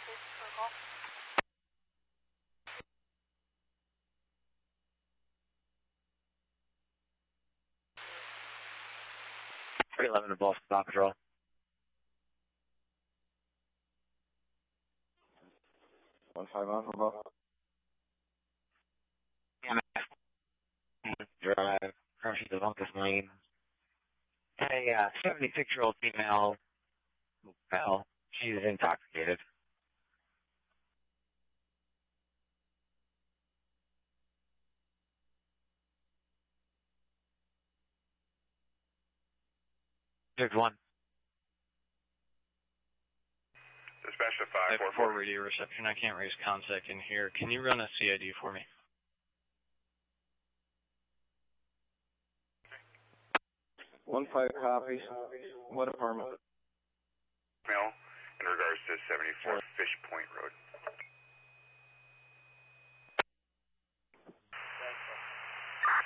311 to Boston, Dock Patrol. One five on for both. Drive, crashes of Uncas Lane. A 76-year-old female fell. She was intoxicated. There's one. Dispatch to 544 radio reception. I can't raise contact in here. Can you run a CID for me? 1-5 copy. What apartment? Mail in regards to 74 Fish Point Road.